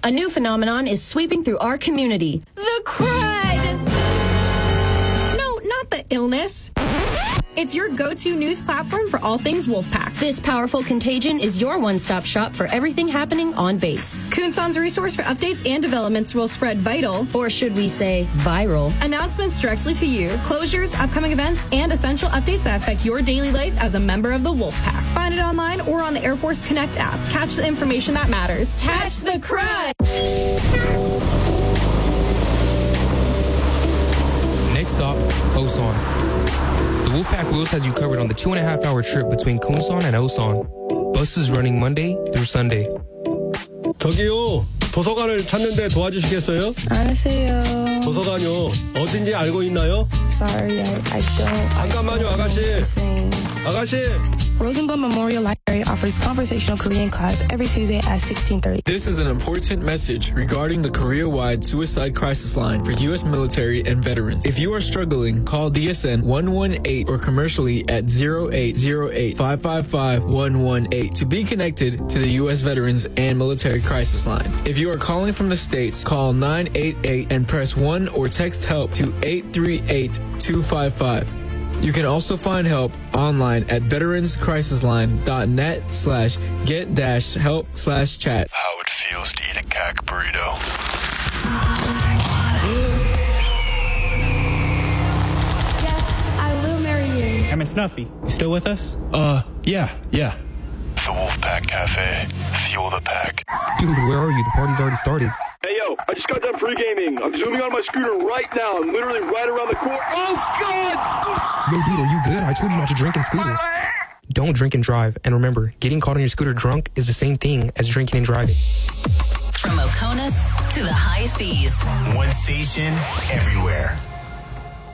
A new phenomenon is sweeping through our community. The crud! No, not the illness. It's your go-to news platform for all things Wolfpack. This powerful contagion is your one-stop shop for everything happening on base. Koonson's resource for updates and developments will spread vital, or should we say viral, announcements directly to you, closures, upcoming events, and essential updates that affect your daily life as a member of the Wolfpack. Find it online or on the Air Force Connect app. Catch the information that matters. Catch the crud! Next stop, Osan. The Wolfpack Wheels has you covered on the 2.5-hour trip between Koonson and Osan. Buses running Monday through Sunday. 저기요, 도서관을 찾는데 도와주시겠어요? 안녕하세요. 도서관요, 어딘지 알고 있나요? Sorry, I don't. 잠깐만요, 아가씨. 아가씨. Rosenblum Memorial Library offers conversational Korean class every Tuesday at 16:30. This is an important message regarding the Korea-wide suicide crisis line for U.S. military and veterans. If you are struggling, call DSN 118 or commercially at 0808-555-118 to be connected to the U.S. Veterans and Military Crisis Line. If you are calling from the States, call 988 and press 1 or text HELP to 838-255. You can also find help online at veteranscrisisline.net/get-help/chat. How it feels to eat a cack burrito. Yes, I will marry you. Hey, Miss Snuffy, you still with us? Yeah. The Wolfpack Cafe. Fuel the pack. Dude, where are you? The party's already started. Hey, yo, I just got done pre-gaming. I'm zooming on my scooter right now. I'm literally right around the corner. Oh, God! Yo, dude, are you good? I told you not to drink and scooter. Don't drink and drive. And remember, getting caught on your scooter drunk is the same thing as drinking and driving. From Oconus to the high seas. One station, everywhere.